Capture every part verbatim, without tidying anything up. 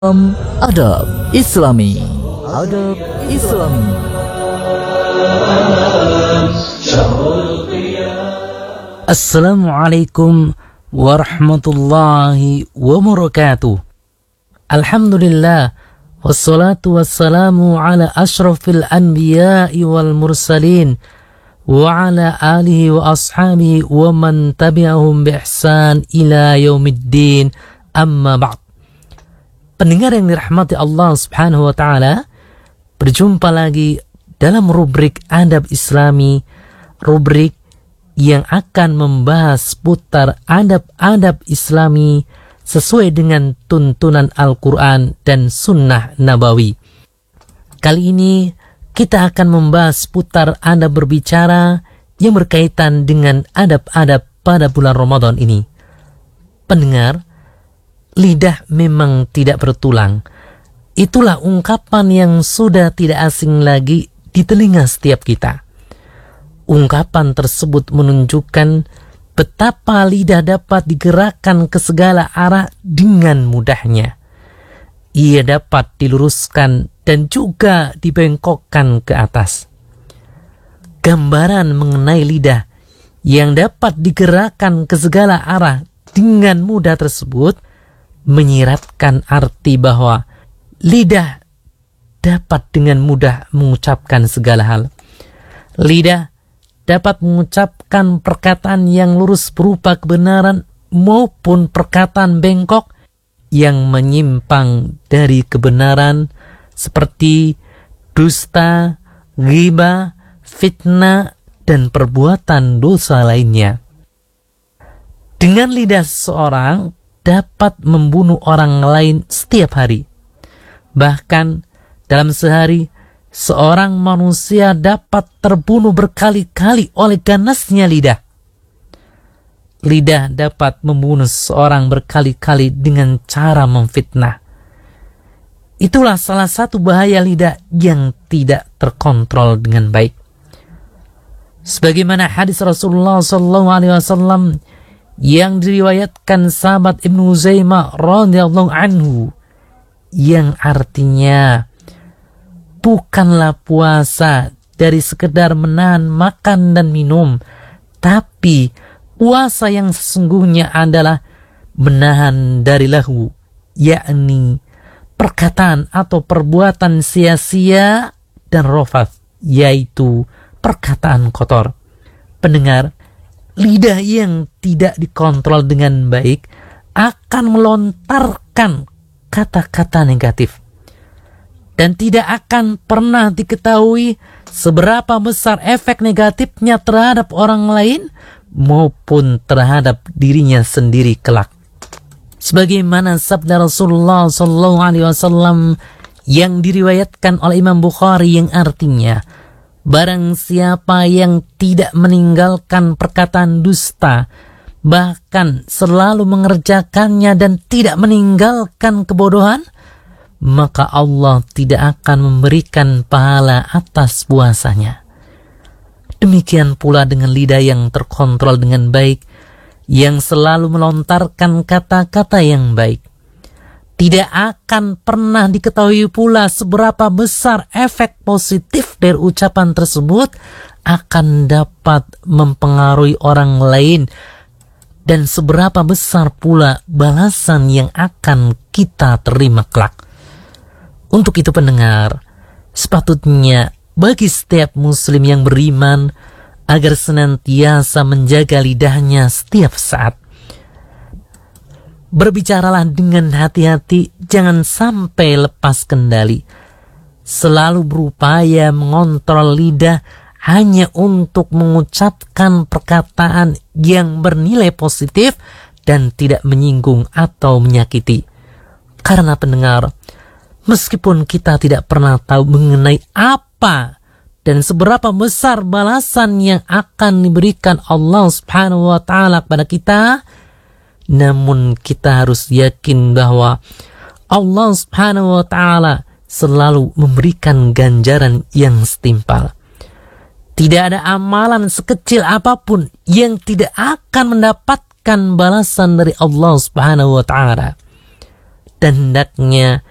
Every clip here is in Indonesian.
Um, Adab Islami. Adab Islami. Assalamualaikum warahmatullahi wabarakatuh. Alhamdulillah, wassalatu wassalamu ala ashrafil anbiya'i wal mursalin wa ala alihi wa ashabihi wa man tabi'ahum bi ihsan ila yaumiddin, amma ba'd. Pendengar yang dirahmati Allah Subhanahu wa taala, berjumpa lagi dalam rubrik Adab Islami, rubrik yang akan membahas putar adab-adab Islami sesuai dengan tuntunan Al-Quran dan Sunnah Nabawi. Kali ini kita akan membahas putar adab berbicara yang berkaitan dengan adab-adab pada bulan Ramadan ini. Pendengar, lidah memang tidak bertulang. Itulah ungkapan yang sudah tidak asing lagi di telinga setiap kita. Ungkapan tersebut menunjukkan betapa lidah dapat digerakkan ke segala arah dengan mudahnya. Ia dapat diluruskan dan juga dibengkokkan ke atas. Gambaran mengenai lidah yang dapat digerakkan ke segala arah dengan mudah tersebut menyiratkan arti bahwa lidah dapat dengan mudah mengucapkan segala hal. Lidah dapat mengucapkan perkataan yang lurus berupa kebenaran maupun perkataan bengkok yang menyimpang dari kebenaran seperti dusta, ghibah, fitnah, dan perbuatan dosa lainnya. Dengan lidah seseorang dapat membunuh orang lain setiap hari. Bahkan dalam sehari, seorang manusia dapat terbunuh berkali-kali oleh ganasnya lidah. Lidah dapat membunuh seorang berkali-kali dengan cara memfitnah. Itulah salah satu bahaya lidah yang tidak terkontrol dengan baik. Sebagaimana hadis Rasulullah shallallahu alaihi wasallam yang diriwayatkan sahabat Ibnu Uzaimah radhiyallahu anhu, yang artinya bukanlah puasa dari sekedar menahan makan dan minum, tapi puasa yang sesungguhnya adalah menahan dari lahu, yakni perkataan atau perbuatan sia-sia, dan rofath, yaitu perkataan kotor. Pendengar, lidah yang tidak dikontrol dengan baik akan melontarkan kata-kata negatif. Dan tidak akan pernah diketahui seberapa besar efek negatifnya terhadap orang lain maupun terhadap dirinya sendiri kelak. Sebagaimana sabda Rasulullah shallallahu alaihi wasallam yang diriwayatkan oleh Imam Bukhari yang artinya, barang siapa yang tidak meninggalkan perkataan dusta, bahkan selalu mengerjakannya dan tidak meninggalkan kebodohan, maka Allah tidak akan memberikan pahala atas puasanya. Demikian pula dengan lidah yang terkontrol dengan baik, yang selalu melontarkan kata-kata yang baik. Tidak akan pernah diketahui pula seberapa besar efek positif dari ucapan tersebut akan dapat mempengaruhi orang lain, dan seberapa besar pula balasan yang akan kita terima kelak. Untuk itu pendengar, sepatutnya bagi setiap muslim yang beriman agar senantiasa menjaga lidahnya setiap saat. Berbicaralah dengan hati-hati, jangan sampai lepas kendali. Selalu berupaya mengontrol lidah hanya untuk mengucapkan perkataan yang bernilai positif dan tidak menyinggung atau menyakiti. Karena pendengar, meskipun kita tidak pernah tahu mengenai apa dan seberapa besar balasan yang akan diberikan Allah Subhanahu wa taala kepada kita, namun kita harus yakin bahwa Allah Subhanahu wa taala selalu memberikan ganjaran yang setimpal. Tidak ada amalan sekecil apapun yang tidak akan mendapatkan balasan dari Allah Subhanahu wa taala. Dan hendaknya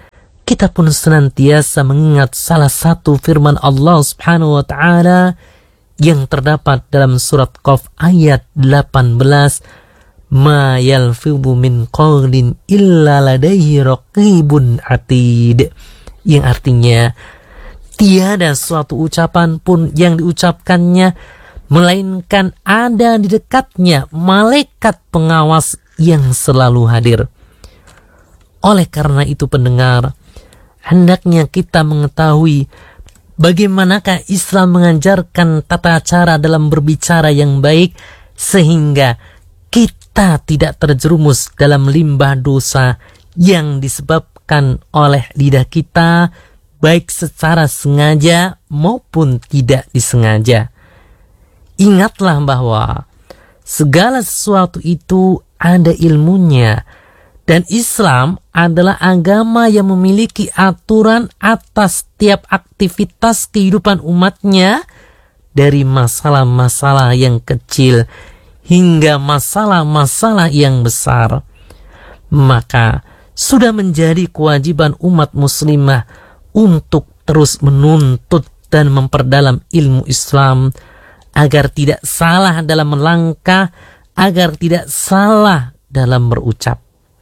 kita pun senantiasa mengingat salah satu firman Allah Subhanahu wa taala yang terdapat dalam surat Qaf ayat delapan belas, ma yalfidu min qawlin illa ladaihi raqibun atid, yang artinya tiada suatu ucapan pun yang diucapkannya melainkan ada di dekatnya malaikat pengawas yang selalu hadir. Oleh karena itu pendengar, hendaknya kita mengetahui bagaimanakah Islam mengajarkan tata cara dalam berbicara yang baik sehingga kita tidak terjerumus dalam limbah dosa yang disebabkan oleh lidah kita, baik secara sengaja maupun tidak disengaja. Ingatlah bahwa segala sesuatu itu ada ilmunya, dan Islam adalah agama yang memiliki aturan atas setiap aktivitas kehidupan umatnya, dari masalah-masalah yang kecil hingga masalah-masalah yang besar. Maka sudah menjadi kewajiban umat muslimah untuk terus menuntut dan memperdalam ilmu Islam agar tidak salah dalam melangkah, agar tidak salah dalam berucap.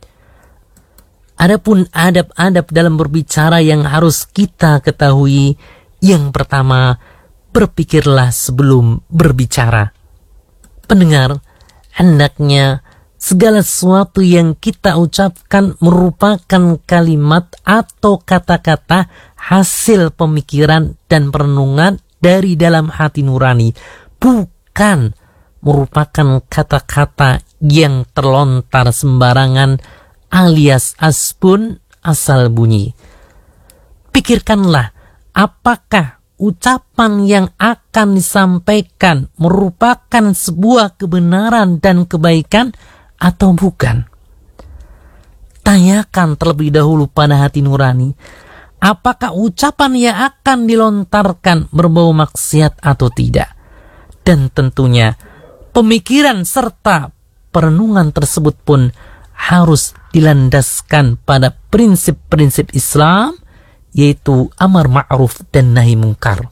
Adapun adab-adab dalam berbicara yang harus kita ketahui, yang pertama, berpikirlah sebelum berbicara. Pendengar, hendaknya segala sesuatu yang kita ucapkan merupakan kalimat atau kata-kata hasil pemikiran dan perenungan dari dalam hati nurani, bukan merupakan kata-kata yang terlontar sembarangan alias asbun asal bunyi. Pikirkanlah, apakah ucapan yang akan disampaikan merupakan sebuah kebenaran dan kebaikan atau bukan? Tanyakan terlebih dahulu pada hati nurani, apakah ucapan yang akan dilontarkan berbau maksiat atau tidak? Dan tentunya pemikiran serta perenungan tersebut pun harus dilandaskan pada prinsip-prinsip Islam, yaitu amar ma'ruf dan nahi mungkar.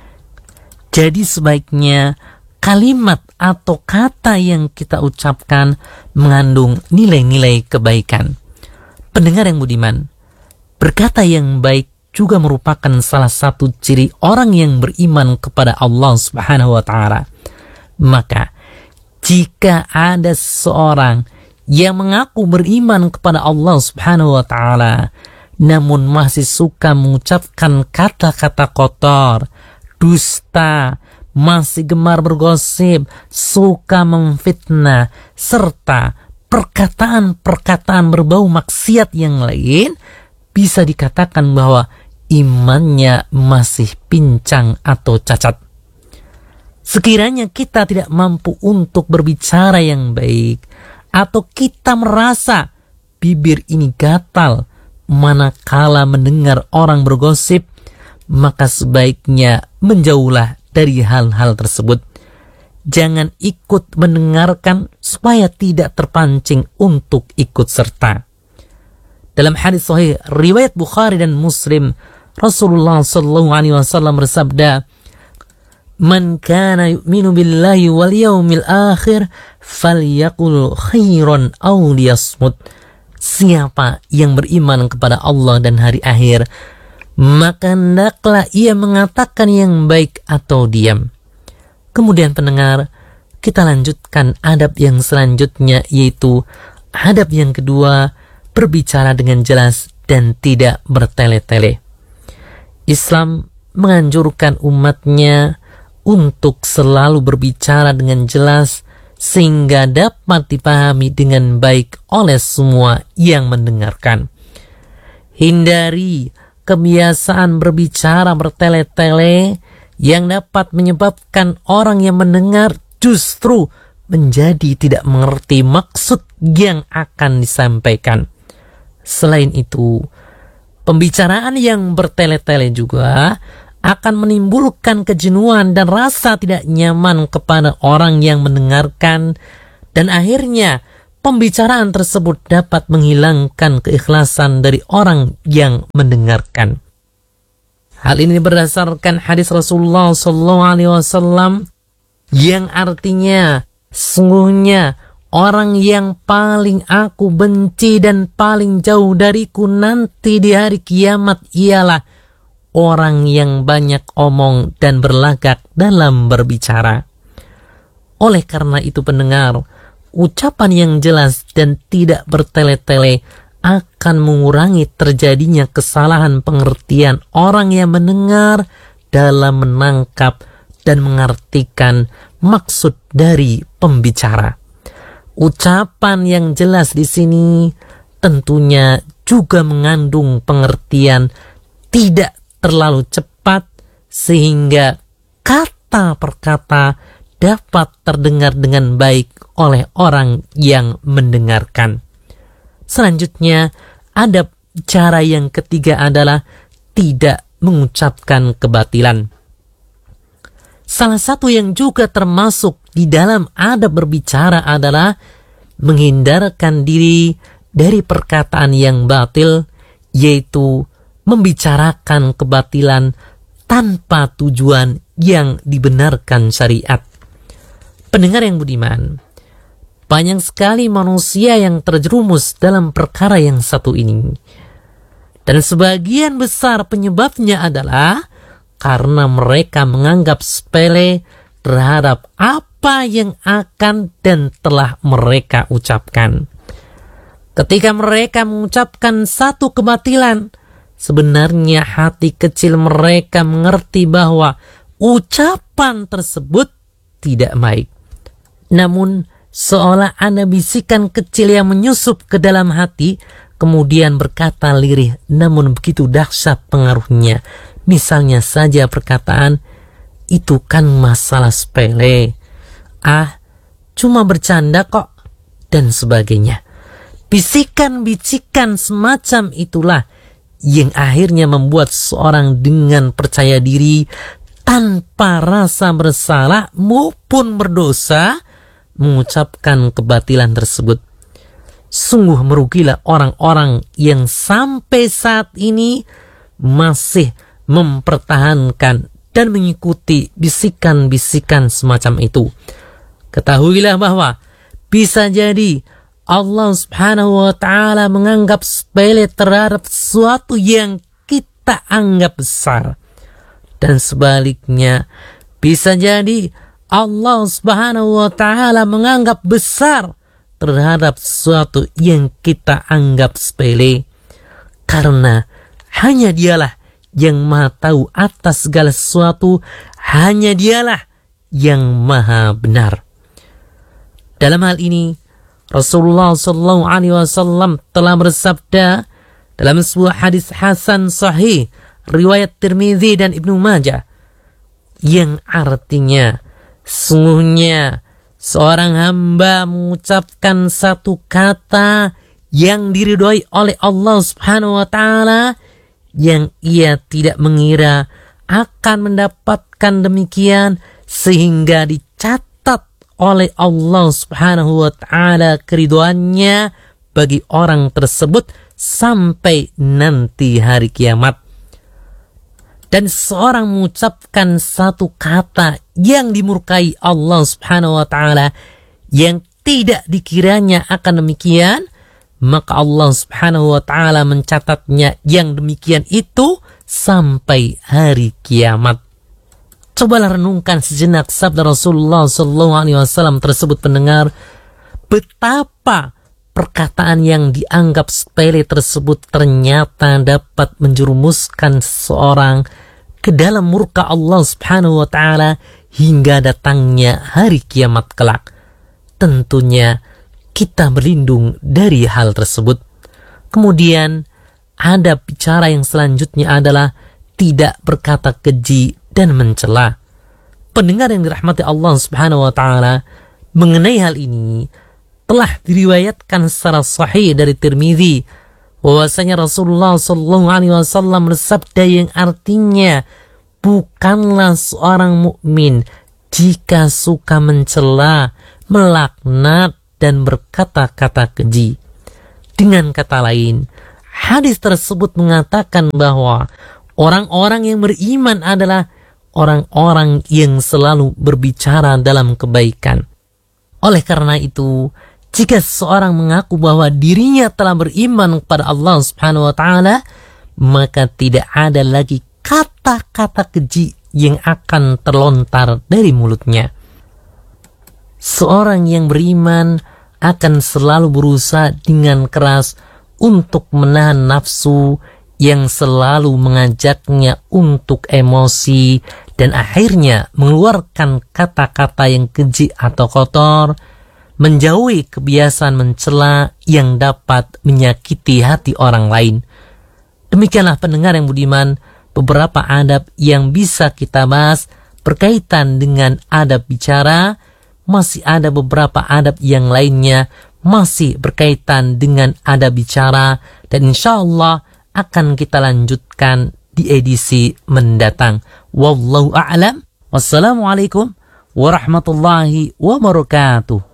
Jadi sebaiknya kalimat atau kata yang kita ucapkan mengandung nilai-nilai kebaikan. Pendengar yang budiman, berkata yang baik juga merupakan salah satu ciri orang yang beriman kepada Allah Subhanahu wa taala. Maka jika ada seseorang yang mengaku beriman kepada Allah Subhanahu wa taala namun masih suka mengucapkan kata-kata kotor, dusta, masih gemar bergosip, suka memfitnah, serta perkataan-perkataan berbau maksiat yang lain, bisa dikatakan bahwa imannya masih pincang atau cacat. Sekiranya kita tidak mampu untuk berbicara yang baik, atau kita merasa bibir ini gatal manakala mendengar orang bergosip, maka sebaiknya menjauhlah dari hal-hal tersebut. Jangan ikut mendengarkan supaya tidak terpancing untuk ikut serta. Dalam hadis sahih riwayat Bukhari dan Muslim, Rasulullah sallallahu alaihi wasallam bersabda, "Man kana yu'minu billahi wal yawmil akhir falyaqul khairan aw liyasmut." Siapa yang beriman kepada Allah dan hari akhir, maka hendaklah ia mengatakan yang baik atau diam. Kemudian pendengar, kita lanjutkan adab yang selanjutnya, yaitu adab yang kedua, berbicara dengan jelas dan tidak bertele-tele. Islam menganjurkan umatnya untuk selalu berbicara dengan jelas sehingga dapat dipahami dengan baik oleh semua yang mendengarkan. Hindari kebiasaan berbicara bertele-tele yang dapat menyebabkan orang yang mendengar justru menjadi tidak mengerti maksud yang akan disampaikan. Selain itu, pembicaraan yang bertele-tele juga akan menimbulkan kejenuhan dan rasa tidak nyaman kepada orang yang mendengarkan, dan akhirnya pembicaraan tersebut dapat menghilangkan keikhlasan dari orang yang mendengarkan. Hal ini berdasarkan hadis Rasulullah shallallahu alaihi wasallam yang artinya, sungguhnya orang yang paling aku benci dan paling jauh dariku nanti di hari kiamat ialah orang yang banyak omong dan berlagak dalam berbicara. Oleh karena itu pendengar, ucapan yang jelas dan tidak bertele-tele akan mengurangi terjadinya kesalahan pengertian orang yang mendengar dalam menangkap dan mengartikan maksud dari pembicara. Ucapan yang jelas di sini tentunya juga mengandung pengertian tidak terlalu cepat sehingga kata per kata dapat terdengar dengan baik oleh orang yang mendengarkan. Selanjutnya, adab cara yang ketiga adalah tidak mengucapkan kebatilan. Salah satu yang juga termasuk di dalam adab berbicara adalah menghindarkan diri dari perkataan yang batil, yaitu membicarakan kebatilan tanpa tujuan yang dibenarkan syariat. Pendengar yang budiman, banyak sekali manusia yang terjerumus dalam perkara yang satu ini. Dan sebagian besar penyebabnya adalah karena mereka menganggap sepele terhadap apa yang akan dan telah mereka ucapkan. Ketika mereka mengucapkan satu kebatilan, sebenarnya hati kecil mereka mengerti bahwa ucapan tersebut tidak baik. Namun, seolah ada bisikan kecil yang menyusup ke dalam hati, kemudian berkata lirih, namun begitu dahsyat pengaruhnya. Misalnya saja perkataan, itu kan masalah sepele. Ah, cuma bercanda kok, dan sebagainya. Bisikan-bisikan semacam itulah yang akhirnya membuat seorang dengan percaya diri tanpa rasa bersalah maupun berdosa mengucapkan kebatilan tersebut. Sungguh merugilah orang-orang yang sampai saat ini masih mempertahankan dan mengikuti bisikan-bisikan semacam itu. Ketahuilah bahwa bisa jadi Allah subhanahu wa ta'ala menganggap sepele terhadap sesuatu yang kita anggap besar. Dan sebaliknya, bisa jadi Allah subhanahu wa ta'ala menganggap besar terhadap sesuatu yang kita anggap sepele. Karena hanya dialah yang maha tahu atas segala sesuatu, hanya dialah yang maha benar. Dalam hal ini, Rasulullah sallallahu alaihi wasallam telah bersabda dalam sebuah hadis hasan sahih riwayat Tirmidzi dan Ibnu Majah yang artinya, sungguhnya seorang hamba mengucapkan satu kata yang diridhoi oleh Allah subhanahu wa ta'ala yang ia tidak mengira akan mendapatkan demikian, sehingga dicatat oleh Allah subhanahu wa ta'ala keridhoannya bagi orang tersebut sampai nanti hari kiamat. Dan seorang mengucapkan satu kata yang dimurkai Allah subhanahu wa ta'ala yang tidak dikiranya akan demikian, maka Allah subhanahu wa ta'ala mencatatnya yang demikian itu sampai hari kiamat. Cobalah renungkan sejenak sabda Rasulullah sallallahu alaihi wasallam tersebut, pendengar, betapa perkataan yang dianggap sepele tersebut ternyata dapat menjerumuskan seseorang ke dalam murka Allah subhanahu wa ta'ala hingga datangnya hari kiamat kelak. Tentunya kita berlindung dari hal tersebut. Kemudian adab bicara yang selanjutnya adalah tidak berkata keji dan mencela. Pendengar yang dirahmati Allah subhanahu wa ta'ala, mengenai hal ini telah diriwayatkan secara sahih dari Tirmidzi bahwasanya Rasulullah sallallahu alaihi wasallam bersabda yang artinya, bukanlah seorang mukmin jika suka mencela, melaknat, dan berkata-kata keji. Dengan kata lain, hadis tersebut mengatakan bahwa orang-orang yang beriman adalah orang-orang yang selalu berbicara dalam kebaikan. Oleh karena itu, jika seseorang mengaku bahwa dirinya telah beriman kepada Allah Subhanahu wa taala, maka tidak ada lagi kata-kata keji yang akan terlontar dari mulutnya. Seorang yang beriman akan selalu berusaha dengan keras untuk menahan nafsu yang selalu mengajaknya untuk emosi dan akhirnya mengeluarkan kata-kata yang keji atau kotor, menjauhi kebiasaan mencela yang dapat menyakiti hati orang lain. Demikianlah pendengar yang budiman, beberapa adab yang bisa kita bahas berkaitan dengan adab bicara. Masih ada beberapa adab yang lainnya masih berkaitan dengan adab bicara, dan insya Allah akan kita lanjutkan di edisi mendatang. Wallahu a'lam. Wassalamualaikum warahmatullahi wabarakatuh.